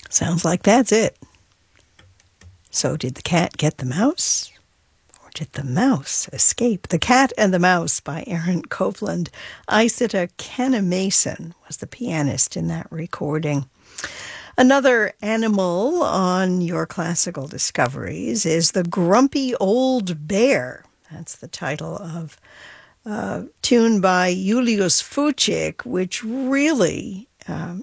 Sounds like that's it. So did the cat get the mouse? Or did the mouse escape? The Cat and the Mouse by Aaron Copland. Isata Kenna-Mason was the pianist in that recording. Another animal on your classical discoveries is the Grumpy Old Bear. That's the title of a tune by Julius Fučík, which really